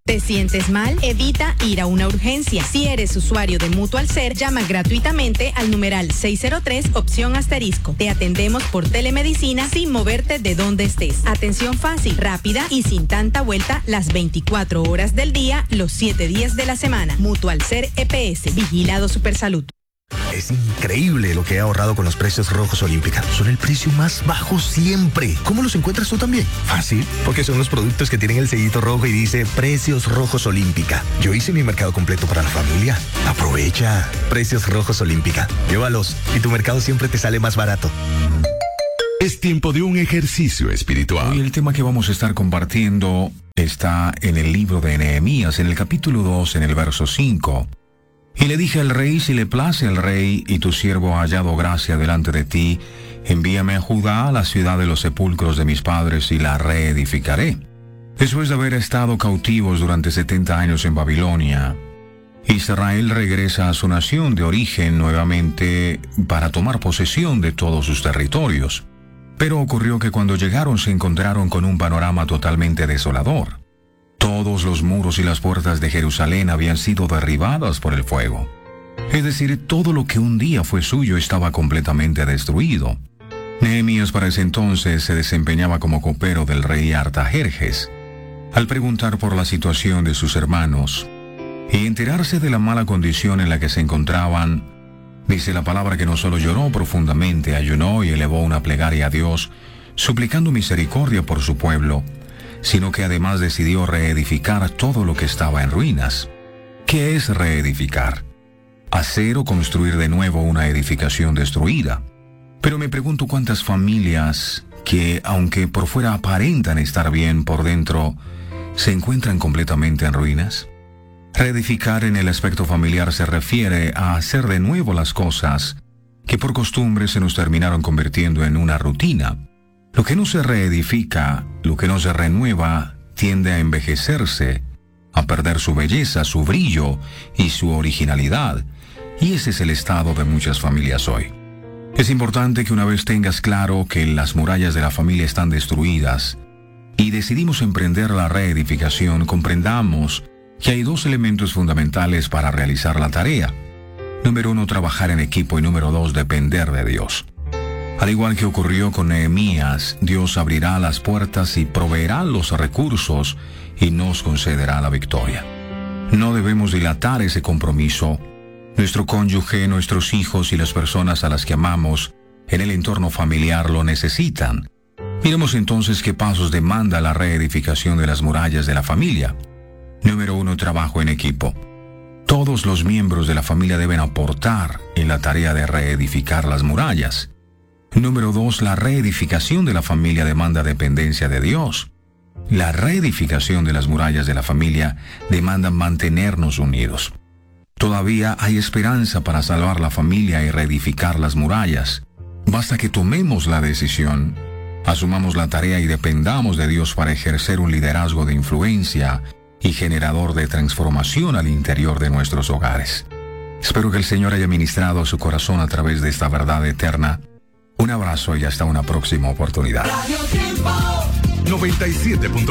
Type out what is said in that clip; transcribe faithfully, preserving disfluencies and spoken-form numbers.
¿Te sientes mal? Evita ir a una urgencia. Si eres usuario de Mutual Ser, llama gratuitamente al numeral seis cero tres, opción asterisco. Te atendemos por telemedicina sin moverte de donde estés. Atención fácil, rápida y sin tanta vuelta las veinticuatro horas del día, los siete días de la semana. Mutual Ser E P S, Vigilado Supersalud. Es increíble lo que he ahorrado con los precios rojos Olímpica. Son el precio más bajo siempre. ¿Cómo los encuentras tú también? Fácil, porque son los productos que tienen el sellito rojo y dice Precios Rojos Olímpica. Yo hice mi mercado completo para la familia. Aprovecha. Precios Rojos Olímpica. Llévalos y tu mercado siempre te sale más barato. Es tiempo de un ejercicio espiritual. Hoy el tema que vamos a estar compartiendo está en el libro de Nehemías, en el capítulo dos, en el verso cinco. Y le dije al rey, si le place al rey y tu siervo ha hallado gracia delante de ti, envíame a Judá, a la ciudad de los sepulcros de mis padres, y la reedificaré. Después de haber estado cautivos durante setenta años en Babilonia, Israel regresa a su nación de origen nuevamente para tomar posesión de todos sus territorios. Pero ocurrió que cuando llegaron se encontraron con un panorama totalmente desolador. Todos los muros y las puertas de Jerusalén habían sido derribadas por el fuego. Es decir, todo lo que un día fue suyo estaba completamente destruido. Nehemías para ese entonces se desempeñaba como copero del rey Artajerjes. Al preguntar por la situación de sus hermanos y enterarse de la mala condición en la que se encontraban, dice la palabra que no solo lloró profundamente, ayunó y elevó una plegaria a Dios, suplicando misericordia por su pueblo, sino que además decidió reedificar todo lo que estaba en ruinas. ¿Qué es reedificar? Hacer o construir de nuevo una edificación destruida. Pero me pregunto cuántas familias que, aunque por fuera aparentan estar bien, por dentro se encuentran completamente en ruinas. Reedificar en el aspecto familiar se refiere a hacer de nuevo las cosas que por costumbre se nos terminaron convirtiendo en una rutina. Lo que no se reedifica, lo que no se renueva, tiende a envejecerse, a perder su belleza, su brillo y su originalidad. Y ese es el estado de muchas familias hoy. Es importante que una vez tengas claro que las murallas de la familia están destruidas y decidimos emprender la reedificación, comprendamos que hay dos elementos fundamentales para realizar la tarea. Número uno, trabajar en equipo, y número dos, depender de Dios. Al igual que ocurrió con Nehemías, Dios abrirá las puertas y proveerá los recursos y nos concederá la victoria. No debemos dilatar ese compromiso. Nuestro cónyuge, nuestros hijos y las personas a las que amamos en el entorno familiar lo necesitan. Miremos entonces qué pasos demanda la reedificación de las murallas de la familia. Número uno, trabajo en equipo. Todos los miembros de la familia deben aportar en la tarea de reedificar las murallas. Número dos, la reedificación de la familia demanda dependencia de Dios. La reedificación de las murallas de la familia demanda mantenernos unidos. Todavía hay esperanza para salvar la familia y reedificar las murallas. Basta que tomemos la decisión, asumamos la tarea y dependamos de Dios para ejercer un liderazgo de influencia y generador de transformación al interior de nuestros hogares. Espero que el Señor haya ministrado a su corazón a través de esta verdad eterna. Un abrazo y hasta una próxima oportunidad. noventa y siete punto